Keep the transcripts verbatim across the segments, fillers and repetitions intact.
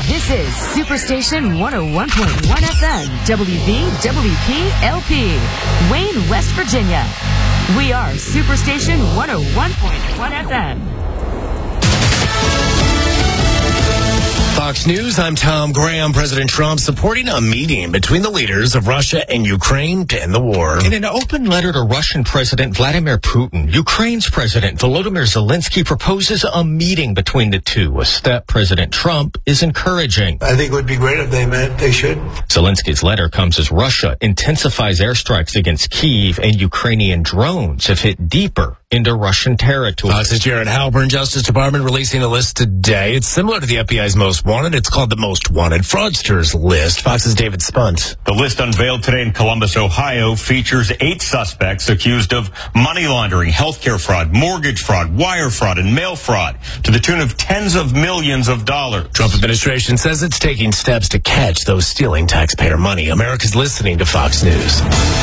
This is Superstation one oh one point one F M, W V W P L P, Wayne, West Virginia. We are Superstation one oh one point one F M. Fox News, I'm Tom Graham. President Trump supporting a meeting between the leaders of Russia and Ukraine to end the war. In an open letter to Russian President Vladimir Putin, Ukraine's President Volodymyr Zelensky proposes a meeting between the two, a step President Trump is encouraging. I think it would be great if they met. They should. Zelensky's letter comes as Russia intensifies airstrikes against Kyiv, and Ukrainian drones have hit deeper into Russian territory. Fox's Jared Halpern. Justice Department releasing a list today. It's similar to the F B I's Most Wanted. It's called the Most Wanted Fraudsters List. Fox's David Spunt. The list unveiled today in Columbus, Ohio, features eight suspects accused of money laundering, healthcare fraud, mortgage fraud, wire fraud, and mail fraud to the tune of tens of millions of dollars. Trump administration says it's taking steps to catch those stealing taxpayer money. America's listening to Fox News.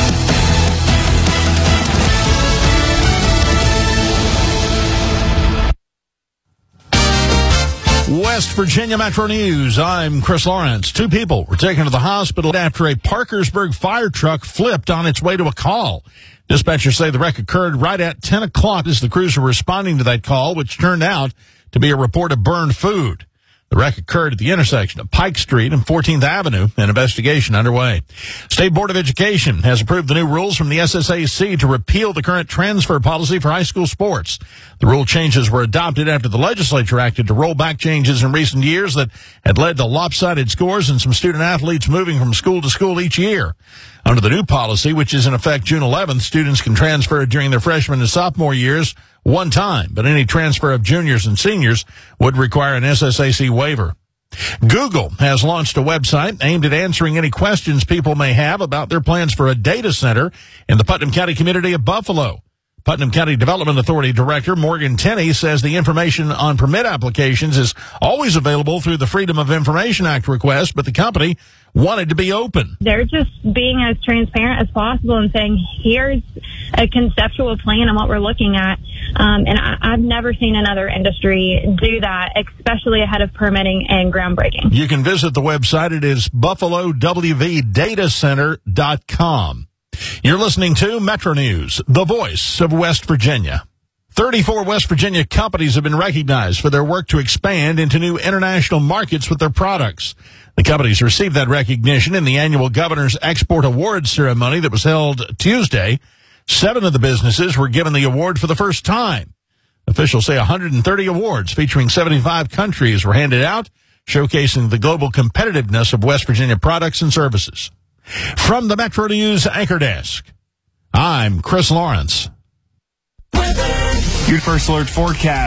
West Virginia Metro News. I'm Chris Lawrence. Two people were taken to the hospital after a Parkersburg fire truck flipped on its way to a call. Dispatchers say the wreck occurred right at ten o'clock as the crews were responding to that call, which turned out to be a report of burned food. The wreck occurred at the intersection of Pike Street and fourteenth Avenue. An investigation underway. State Board of Education has approved the new rules from the S S A C to repeal the current transfer policy for high school sports. The rule changes were adopted after the legislature acted to roll back changes in recent years that had led to lopsided scores and some student athletes moving from school to school each year. Under the new policy, which is in effect June eleventh, students can transfer during their freshman and sophomore years one time, but any transfer of juniors and seniors would require an S S A C waiver. Google has launched a website aimed at answering any questions people may have about their plans for a data center in the Putnam County community of Buffalo. Putnam County Development Authority Director Morgan Tenney says the information on permit applications is always available through the Freedom of Information Act request, but the company wanted to be open. They're just being as transparent as possible and saying, here's a conceptual plan on what we're looking at. Um, and I, I've never seen another industry do that, especially ahead of permitting and groundbreaking. You can visit the website. It is buffalo w v data center dot com. You're listening to Metro News, the voice of West Virginia. thirty-four West Virginia companies have been recognized for their work to expand into new international markets with their products. The companies received that recognition in the annual Governor's Export Awards ceremony that was held Tuesday. Seven of the businesses were given the award for the first time. Officials say one hundred thirty awards featuring seventy-five countries were handed out, showcasing the global competitiveness of West Virginia products and services. From the Metro News Anchor Desk, I'm Chris Lawrence. Your first alert forecast.